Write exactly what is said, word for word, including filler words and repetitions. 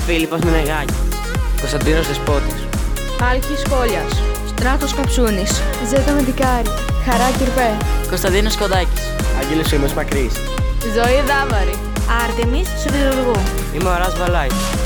Φίλιππος Μενεγάκη. Κωνσταντίνος Δεσπότης. Άλκης Κόλιας. Στράτος Καψούνης. Ζέτα Μεντικάρη. Χαρά Κυρπέ. Κωνσταντίνος Κοντάκης. Άγγελος Σίμος Μακρύς. Ζωή Δάβαρη. Άρτεμις Σιδηρουργού. Είμαι ο Αράς Βαλάης.